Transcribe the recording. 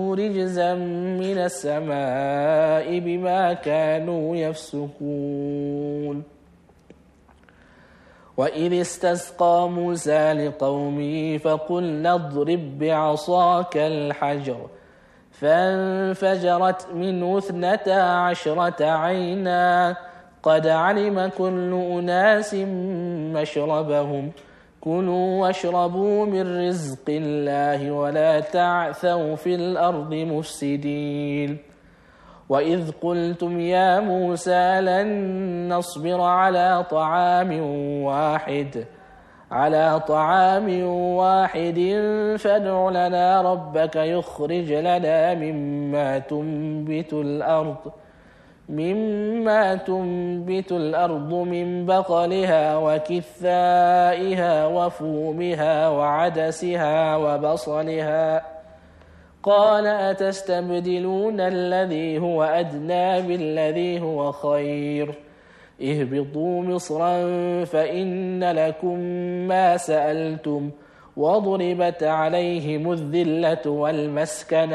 رجزا من السماء بما كانوا يفسقون. وإذ استسقى موسى لقومه فقلنا اضرب بعصاك الحجر فانفجرت منه 12 عينا قد علم كل أناس مشربهم كلوا واشربوا من رزق الله ولا تعثوا في الأرض مفسدين. وإذ قلتم يا موسى لن نصبر على طعام واحد فادع لنا ربك يخرج لنا مما تنبت الأرض من بقلها وكثائها وفومها وعدسها وبصلها قال أتستبدلون الذي هو أدنى بالذي هو خير اهبطوا مصرا فإن لكم ما سألتم وضربت عليهم الذلة والمسكنة